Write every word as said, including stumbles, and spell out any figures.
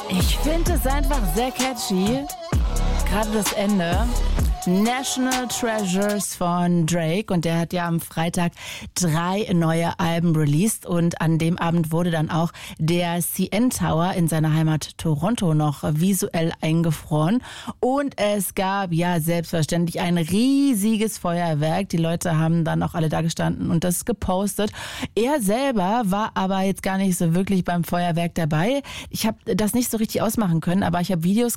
Ich finde es einfach sehr catchy. Gerade das Ende. National Treasures von Drake, und der hat ja am Freitag drei neue Alben released, und an dem Abend wurde dann auch der C N Tower in seiner Heimat Toronto noch visuell eingefroren, und es gab ja selbstverständlich ein riesiges Feuerwerk. Die Leute haben dann auch alle da gestanden und das gepostet. Er selber war aber jetzt gar nicht so wirklich beim Feuerwerk dabei. Ich habe das nicht so richtig ausmachen können, aber ich habe Videos